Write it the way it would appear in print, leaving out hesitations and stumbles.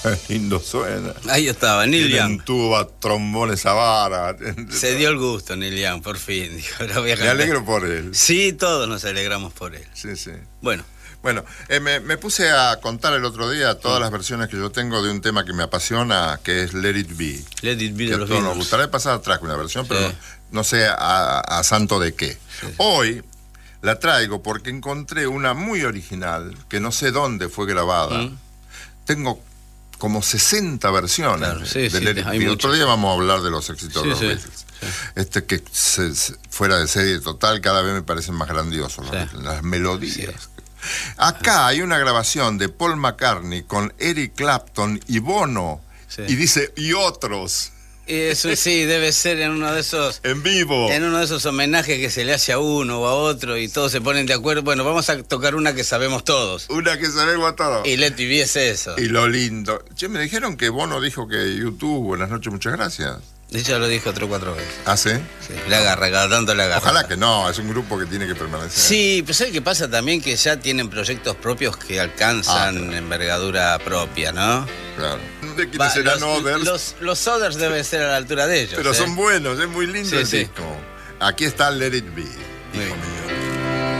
Lindo suena. Ahí estaba, Neil Tienen Young. tuba, trombones a vara. Se dio el gusto, Neil Young, por fin. Dijo, ahora voy a Me cantar. alegro por él. Sí, todos nos alegramos por él. Sí, sí. Bueno, Bueno, me puse a contar el otro día todas las versiones que yo tengo de un tema que me apasiona, que es Let It Be. Let It Be Que de a los todos nos Beatles. gustaría pasar atrás con una versión, pero Sí. no sé a santo de qué. Sí. Hoy la traigo porque encontré una muy original, que no sé dónde fue grabada. Tengo como 60 versiones Claro, sí, de sí, Let It hay Be. muchas. Otro día vamos a hablar de los éxitos Sí, de los sí, Beatles. sí. Que fuera de serie total, cada vez me parecen más grandiosos los Sí. Beatles, las melodías. Sí. Acá hay una grabación de Paul McCartney con Eric Clapton y Bono, Sí. y dice, y otros, Eso sí, debe ser en uno de esos homenajes que se le hace a uno o a otro y todos se ponen de acuerdo. Bueno, vamos a tocar una que sabemos todos. una que sabemos a todos. Y Let It Be es eso. Y lo lindo. Che, me dijeron que Bono dijo que YouTube, buenas noches, muchas gracias. Ella lo dijo 3 o 4 veces. ¿Ah, sí? Sí, le agarra, cada tanto le agarra. Ojalá que no, es un grupo que tiene que permanecer. Sí, pues ¿sabes qué pasa también? Que ya tienen proyectos propios que alcanzan claro. envergadura propia, ¿no? Claro. ¿De quiénes serán Others? los Others deben ser a la altura de ellos. Pero son buenos, es muy lindo Sí, el sí. disco. Aquí está Let It Be, Muy hijo bien. mío.